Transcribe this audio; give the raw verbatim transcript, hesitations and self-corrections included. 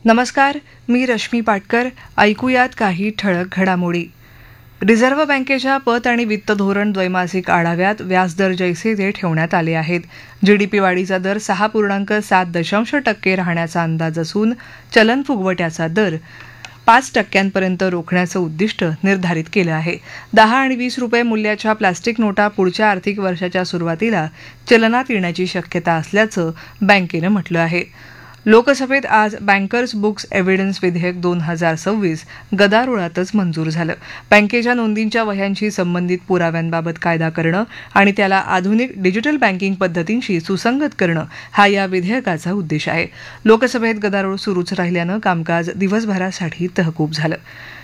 नमस्कार, मी रश्मी पाटकर. ऐकूयात काही ठळक घडामोडी. रिझर्व्ह बँकेच्या पत आणि वित्त धोरण द्वैमासिक आढाव्यात व्याजदर जैसे ते ठेवण्यात आले आहेत. जीडीपी वाढीचा दर सहा पूर्णांक सात दशांश टक्के राहण्याचा अंदाज असून चलन फुगवट्याचा दर पाच टक्क्यांपर्यंत रोखण्याचं उद्दिष्ट निर्धारित केलं आहे. दहा आणि वीस रुपये मूल्याच्या प्लास्टिक नोटा पुढच्या आर्थिक वर्षाच्या सुरुवातीला चलनात येण्याची शक्यता असल्याचं बँकेनं म्हटलं आहे. लोकसभेत आज बँकर्स बुक्स एव्हिडन्स विधेयक दोन हजार सव्वीस गदारोळातच मंजूर झालं. बँकेच्या नोंदींच्या वह्यांशी संबंधित पुराव्यांबाबत कायदा करणं आणि त्याला आधुनिक डिजिटल बँकिंग पद्धतींशी सुसंगत करणं हा या विधेयकाचा उद्देश आहे. लोकसभेत गदारोळ सुरूच राहिल्यानं कामकाज दिवसभरासाठी तहकूब झालं.